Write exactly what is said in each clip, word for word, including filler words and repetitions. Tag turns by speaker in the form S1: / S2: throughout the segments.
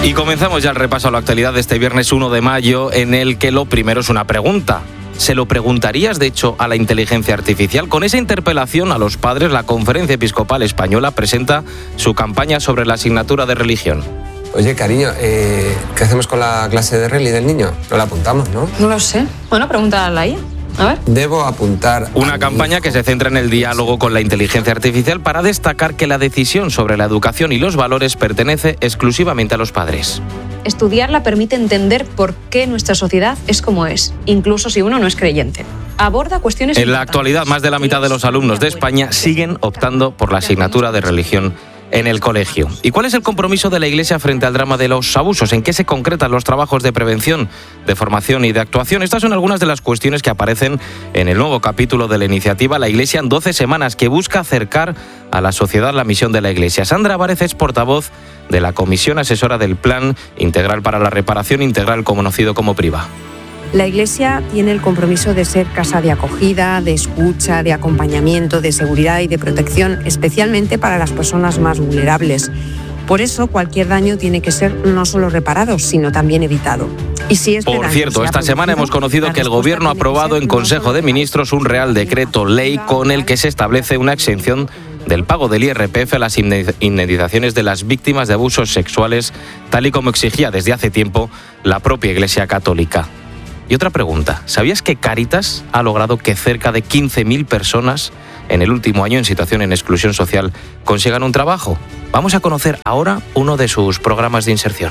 S1: Y comenzamos ya el repaso a la actualidad de este viernes uno de mayo, en el que lo primero es una pregunta. ¿Se lo preguntarías, de hecho, a la inteligencia artificial? Con esa interpelación a los padres, la Conferencia Episcopal Española presenta su campaña sobre la asignatura de religión.
S2: Oye, cariño, eh, ¿qué hacemos con la clase de reli del niño? No la apuntamos, ¿no?
S3: No lo sé. Bueno, pregúntale a la I A. A ver.
S2: Debo apuntar...
S1: Una campaña que se centra en el diálogo con la inteligencia artificial para destacar que la decisión sobre la educación y los valores pertenece exclusivamente a los padres.
S3: Estudiarla permite entender por qué nuestra sociedad es como es, incluso si uno no es creyente. Aborda cuestiones...
S1: En la actualidad, más de la mitad de los alumnos de España siguen optando por la asignatura de religión en el colegio. ¿Y cuál es el compromiso de la Iglesia frente al drama de los abusos? ¿En qué se concretan los trabajos de prevención, de formación y de actuación? Estas son algunas de las cuestiones que aparecen en el nuevo capítulo de la iniciativa La Iglesia en doce semanas, que busca acercar a la sociedad la misión de la Iglesia. Sandra Bárez es portavoz de la Comisión Asesora del Plan Integral para la Reparación Integral, conocido como PRIVA.
S4: La Iglesia tiene el compromiso de ser casa de acogida, de escucha, de acompañamiento, de seguridad y de protección, especialmente para las personas más vulnerables. Por eso, cualquier daño tiene que ser no solo reparado, sino también evitado. Y si este
S1: Por cierto, esta semana hemos conocido que el Gobierno ha aprobado en Consejo de Ministros un Real Decreto Ley con el que se establece una exención del pago del I R P F a las indemnizaciones de las víctimas de abusos sexuales, tal y como exigía desde hace tiempo la propia Iglesia Católica. Y otra pregunta, ¿sabías que Cáritas ha logrado que cerca de quince mil personas en el último año en situación de exclusión social consigan un trabajo? Vamos a conocer ahora uno de sus programas de inserción.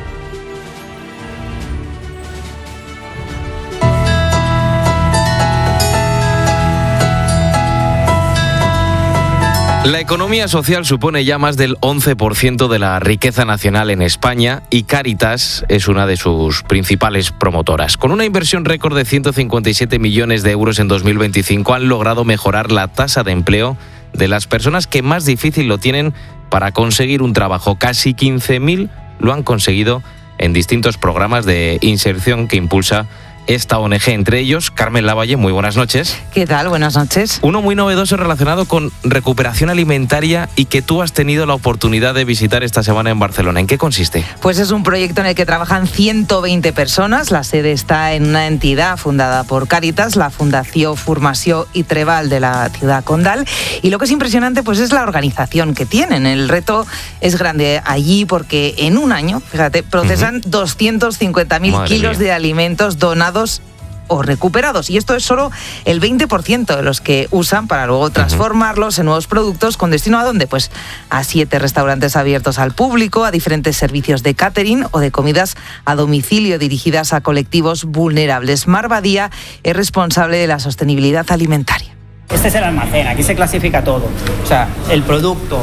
S1: La economía social supone ya más del once por ciento de la riqueza nacional en España y Cáritas es una de sus principales promotoras. Con una inversión récord de ciento cincuenta y siete millones de euros en dos mil veinticinco han logrado mejorar la tasa de empleo de las personas que más difícil lo tienen para conseguir un trabajo. Casi quince mil lo han conseguido en distintos programas de inserción que impulsa esta O N G, entre ellos Carmen Lavalle. Muy buenas noches.
S5: ¿Qué tal? Buenas noches.
S1: Uno muy novedoso relacionado con recuperación alimentaria y que tú has tenido la oportunidad de visitar esta semana en Barcelona. ¿En qué consiste?
S5: Pues es un proyecto en el que trabajan ciento veinte personas. La sede está en una entidad fundada por Cáritas, la Fundación Formació i Treball de la ciudad condal. Y lo que es impresionante pues es la organización que tienen. El reto es grande allí porque en un año, fíjate, procesan uh-huh. doscientos cincuenta mil kilos mía. de alimentos donados o recuperados, y esto es solo el veinte por ciento de los que usan para luego transformarlos en nuevos productos. ¿Con destino a dónde? Pues a siete restaurantes abiertos al público, a diferentes servicios de catering o de comidas a domicilio dirigidas a colectivos vulnerables. Mar Badía es responsable de la sostenibilidad alimentaria.
S6: Este es el almacén, aquí se clasifica todo. O sea, el producto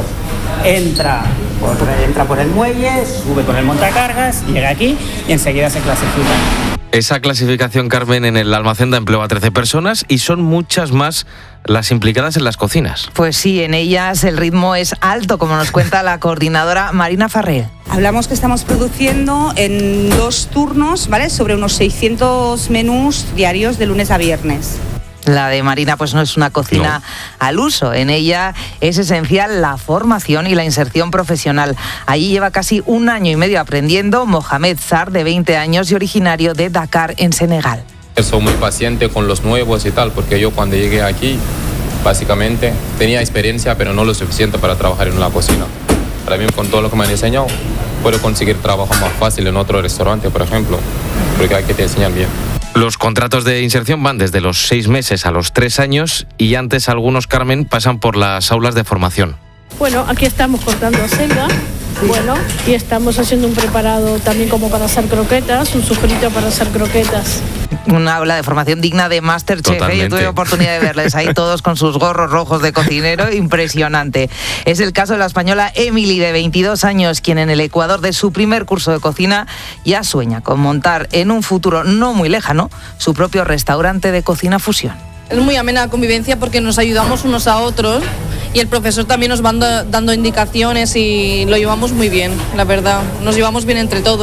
S6: entra por, entra por el muelle, sube con el montacargas, llega aquí y enseguida se clasifica.
S1: Esa clasificación, Carmen, en el almacén da empleo a trece personas y son muchas más las implicadas en las cocinas.
S5: Pues sí, en ellas el ritmo es alto, como nos cuenta la coordinadora Marina Farrell.
S7: Hablamos que estamos produciendo en dos turnos, ¿vale?, sobre unos seiscientos menús diarios de lunes a viernes.
S5: La de Marina pues no es una cocina no. al uso. En ella es esencial la formación y la inserción profesional. Allí lleva casi un año y medio aprendiendo Mohamed Sar, de veinte años y originario de Dakar, en Senegal.
S8: Soy muy paciente con los nuevos y tal, porque yo cuando llegué aquí, básicamente, tenía experiencia, pero no lo suficiente para trabajar en una cocina. Ahora mismo, con todo lo que me han enseñado, puedo conseguir trabajo más fácil en otro restaurante, por ejemplo, porque hay que te enseñan bien.
S1: Los contratos de inserción van desde los seis meses a los tres años y antes algunos, Carmen, pasan por las aulas de formación.
S9: Bueno, aquí estamos cortando acelga, bueno, y estamos haciendo un preparado también como para hacer croquetas, un sofrito para hacer croquetas.
S5: Una aula de formación digna de MasterChef, ¿eh? Yo tuve oportunidad de verles ahí todos con sus gorros rojos de cocinero, impresionante. Es el caso de la española Emily, de veintidós años, quien en el Ecuador de su primer curso de cocina ya sueña con montar en un futuro no muy lejano su propio restaurante de cocina fusión.
S10: Es muy amena la convivencia porque nos ayudamos unos a otros y el profesor también nos va dando indicaciones y lo llevamos muy bien, la verdad. Nos llevamos bien entre todos.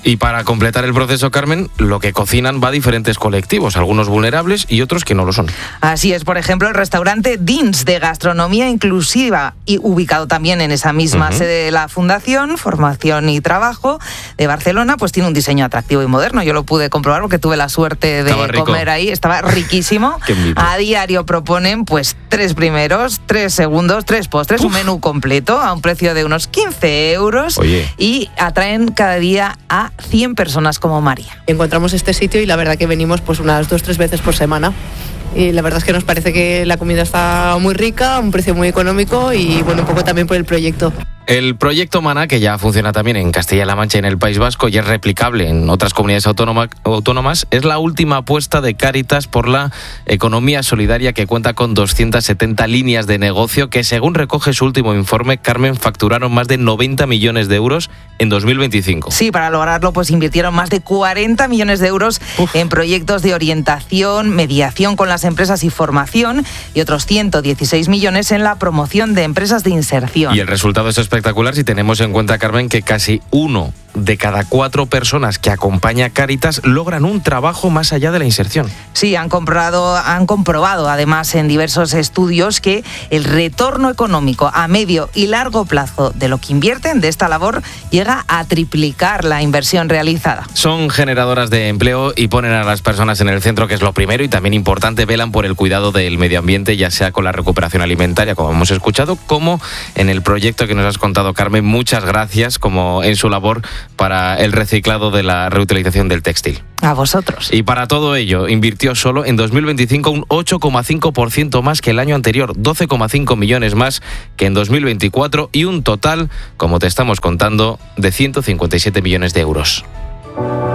S1: Y para completar el proceso, Carmen, lo que cocinan va a diferentes colectivos, algunos vulnerables y otros que no lo son.
S5: Así es, por ejemplo, el restaurante Dins de gastronomía inclusiva y ubicado también en esa misma uh-huh. sede de la Fundación Formación y Trabajo de Barcelona, pues tiene un diseño atractivo y moderno. Yo lo pude comprobar porque tuve la suerte de comer ahí, estaba riquísimo. A diario proponen pues tres primeros, tres segundos, tres postres, Uf. un menú completo a un precio de unos quince euros.
S1: Oye.
S5: Y atraen cada día a cien personas como María.
S11: Encontramos este sitio y la verdad que venimos pues unas dos, tres veces por semana. Y la verdad es que nos parece que la comida está muy rica, a un precio muy económico y bueno, un poco también por el proyecto.
S1: El proyecto Maná, que ya funciona también en Castilla-La Mancha y en el País Vasco y es replicable en otras comunidades autónoma, autónomas, es la última apuesta de Cáritas por la economía solidaria, que cuenta con doscientas setenta líneas de negocio que, según recoge su último informe, Carmen, facturaron más de noventa millones de euros en dos mil veinticinco.
S5: Sí, para lograrlo pues invirtieron más de cuarenta millones de euros Uf. en proyectos de orientación, mediación con las empresas y formación, y otros ciento dieciséis millones en la promoción de empresas de inserción.
S1: Y el resultado es espectacular si tenemos en cuenta, Carmen, que casi uno de cada cuatro personas que acompaña a Cáritas logran un trabajo más allá de la inserción.
S5: Sí, han comprobado, han comprobado además en diversos estudios que el retorno económico a medio y largo plazo de lo que invierten de esta labor llega a triplicar la inversión realizada.
S1: Son generadoras de empleo y ponen a las personas en el centro, que es lo primero y también importante. Velan por el cuidado del medio ambiente, ya sea con la recuperación alimentaria, como hemos escuchado, como en el proyecto que nos has contado, Carmen. Muchas gracias, como en su labor para el reciclado de la reutilización del textil.
S5: A vosotros.
S1: Y para todo ello, invirtió solo en dos mil veinticinco un ocho coma cinco por ciento más que el año anterior, doce coma cinco millones más que en dos mil veinticuatro y un total, como te estamos contando, de ciento cincuenta y siete millones de euros.